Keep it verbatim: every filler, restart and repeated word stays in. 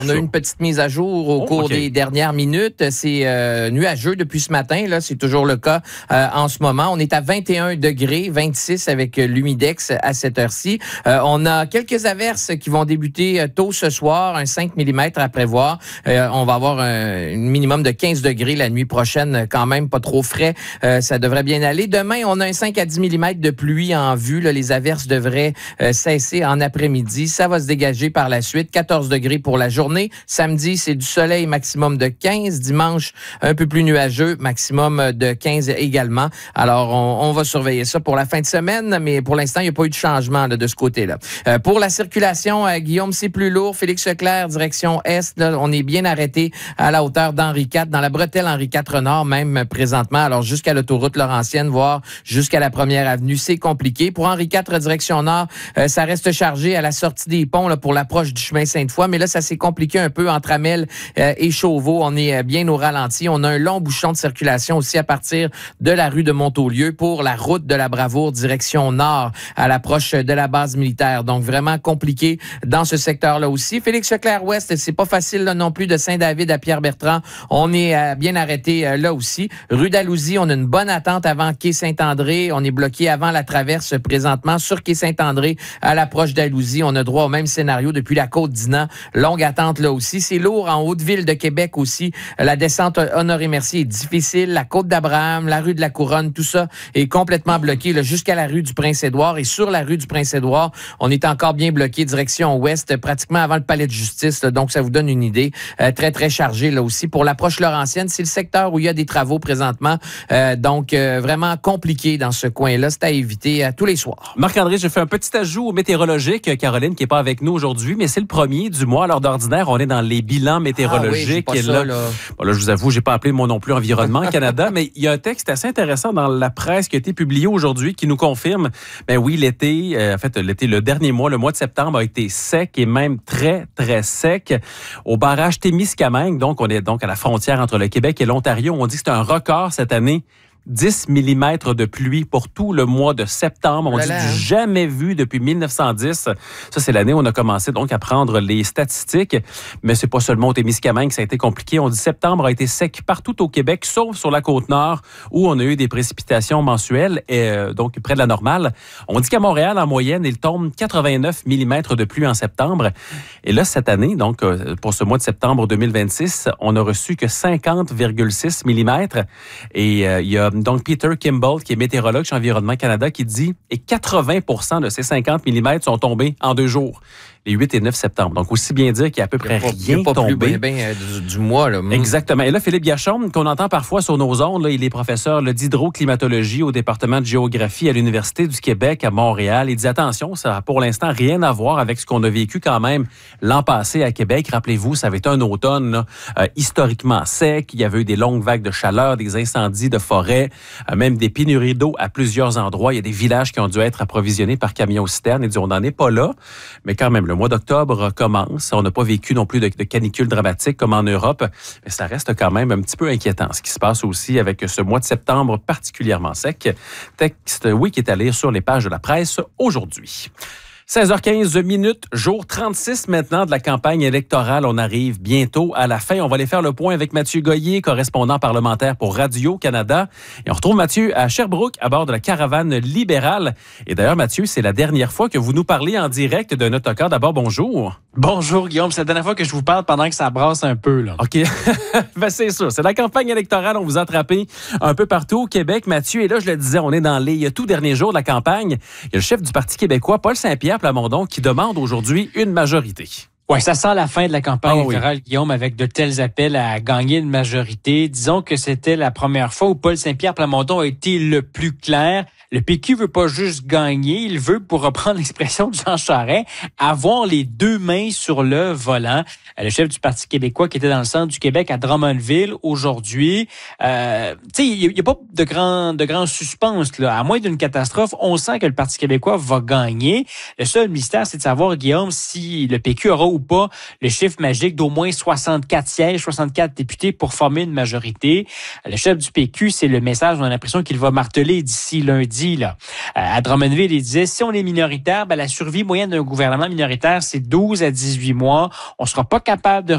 On a eu une petite mise à jour au oh, cours okay. des dernières minutes. C'est euh, nuageux depuis ce matin. Là, c'est toujours le cas euh, en ce moment. On est à vingt et un degrés, vingt-six avec l'humidex à cette heure-ci. Euh, on a quelques averses qui vont débuter tôt ce soir, un cinq millimètres à prévoir. Euh, on va avoir un, un minimum de quinze degrés la nuit prochaine, quand même pas trop frais. Euh, ça devrait bien aller. Demain, on a un cinq à dix millimètres de pluie en vue. Là, les averses devraient euh, cesser en après-midi. Ça va se dégager par la suite. quatorze degrés pour la journée. Samedi, c'est du soleil, maximum de quinze. Dimanche, un peu plus nuageux, maximum de quinze également. Alors, on, on va surveiller ça pour la fin de semaine, mais pour l'instant, il n'y a pas eu de changement là, de ce côté-là. Euh, pour la circulation, euh, Guillaume, c'est plus lourd. Félix Leclerc, direction Est, là, on est bien arrêté à la hauteur d'Henri quatre, dans la bretelle Henri quatre Nord, même présentement. Alors, jusqu'à l'autoroute Laurentienne, voire jusqu'à la première avenue, c'est compliqué. Pour Henri quatre, direction Nord, euh, ça reste chargé à la sortie des ponts là, pour l'approche du chemin Sainte-Foy, mais là, ça s'est compliqué un peu entre Amel euh, et Chauveau. On est euh, bien au ralenti. On a un long bouchon de circulation aussi à partir de la rue de Montaulieu pour la route de la Bravoure, direction Nord, à l'approche de la base militaire. Donc, vraiment compliqué dans ce secteur-là aussi. Félix Leclerc-Ouest, c'est pas facile là, non plus de Saint-David à Pierre-Bertrand. On est euh, bien arrêté euh, là aussi. Rue d'Alousie, on a une bonne attente avant quai Saint-André. On est bloqué avant la traverse présentement sur quai Saint-André à l'approche d'Alousie. On a droit au même scénario depuis la Côte-Dinan. Longue attente là aussi. C'est lourd en Haute-Ville de Québec aussi. La descente Honoré-Mercier est difficile. La Côte d'Abraham, la rue de la Couronne, tout ça est complètement bloqué là, jusqu'à la rue du Prince-Édouard. Et sur la rue du Prince-Édouard, on est encore bien bloqué direction ouest, pratiquement avant le palais de justice. Là, donc, ça vous donne une idée. Euh, très, très chargé là aussi. Pour l'approche Laurentienne, c'est le secteur où il y a des travaux présentement. Euh, donc, euh, vraiment compliqué dans ce coin-là. C'est à éviter à tous les soirs. Marc-André, je fais un petit ajout météorologique. Caroline, qui n'est pas avec nous aujourd'hui, mais c'est le premier du mois. À l'heure d'ordinaire, on est dans les bilans météorologiques. Ah oui, et ça, là, là. Bon, là, je vous avoue, j'ai pas appelé moi non plus Environnement Canada, mais il y a un texte assez intéressant dans la presse qui a été publié aujourd'hui qui nous confirme, ben oui, l'été, euh, en fait, l'été, le dernier mois, le mois de septembre a été sec et même très, très sec. Au barrage Témiscamingue, donc on est donc à la frontière entre le Québec et l'Ontario, on dit que c'est un record cette année. dix millimètres de pluie pour tout le mois de septembre. On Voilà, dit hein? du jamais vu depuis mille neuf cent dix. Ça, c'est l'année où on a commencé donc à prendre les statistiques. Mais c'est pas seulement au Témiscamingue que ça a été compliqué. On dit septembre a été sec partout au Québec, sauf sur la Côte-Nord, où on a eu des précipitations mensuelles, et, euh, donc près de la normale. On dit qu'à Montréal, en moyenne, il tombe quatre-vingt-neuf millimètres de pluie en septembre. Et là, cette année, donc pour ce mois de septembre deux mille vingt-six, on a reçu que cinquante virgule six millimètres. Et euh, il y a donc Peter Kimball, qui est météorologue chez Environnement Canada, qui dit et quatre-vingts pour cent de ces cinquante millimètres sont tombés en deux jours, les huit et neuf septembre. Donc, aussi bien dire qu'il y a à peu près pas, rien pas tombé. Plus bien, bien, du, du mois. Là. Exactement. Et là, Philippe Gachaume, qu'on entend parfois sur nos ondes, là, il est professeur là, d'hydroclimatologie au département de géographie à l'Université du Québec à Montréal. Il dit, attention, ça n'a pour l'instant rien à voir avec ce qu'on a vécu quand même l'an passé à Québec. Rappelez-vous, ça avait été un automne là, euh, historiquement sec. Il y avait eu des longues vagues de chaleur, des incendies de forêt, euh, même des pénuries d'eau à plusieurs endroits. Il y a des villages qui ont dû être approvisionnés par camions-citernes. Il dit, on n'en est pas là, mais quand même, le mois d'octobre commence. On n'a pas vécu non plus de, de canicule dramatique comme en Europe, mais ça reste quand même un petit peu inquiétant. Ce qui se passe aussi avec ce mois de septembre particulièrement sec. Texte, oui, qui est à lire sur les pages de la presse aujourd'hui. seize heures quinze minutes, jour trente-six maintenant de la campagne électorale. On arrive bientôt à la fin. On va aller faire le point avec Mathieu Goyer, correspondant parlementaire pour Radio-Canada. Et on retrouve Mathieu à Sherbrooke à bord de la caravane libérale. Et d'ailleurs, Mathieu, c'est la dernière fois que vous nous parlez en direct d'un autocar. D'abord, bonjour. Bonjour Guillaume, c'est la dernière fois que je vous parle pendant que ça brasse un peu. Là. OK. Ben, c'est ça. C'est la campagne électorale. On vous a attrapé un peu partout au Québec. Mathieu, et là, je le disais, on est dans les tout derniers jours de la campagne. Il y a le chef du Parti québécois, Paul Saint-Pierre Plamondon, qui demande aujourd'hui une majorité. Oui, ça sent la fin de la campagne oh, électorale, oui. Guillaume, avec de tels appels à gagner une majorité. Disons que c'était la première fois où Paul Saint-Pierre Plamondon a été le plus clair. Le P Q veut pas juste gagner, il veut, pour reprendre l'expression de Jean Charest, avoir les deux mains sur le volant. Le chef du Parti québécois qui était dans le centre du Québec à Drummondville aujourd'hui. Euh, tu sais, il n'y a pas de grand, de grand suspense, là. À moins d'une catastrophe, on sent que le Parti québécois va gagner. Le seul mystère, c'est de savoir, Guillaume, si le P Q aura ou pas le chiffre magique d'au moins soixante-quatre sièges, soixante-quatre députés pour former une majorité. Le chef du P Q, c'est le message, on a l'impression qu'il va marteler d'ici lundi. Là. À Drummondville, il disait, si on est minoritaire, ben, la survie moyenne d'un gouvernement minoritaire, c'est douze à dix-huit mois. On sera pas capable de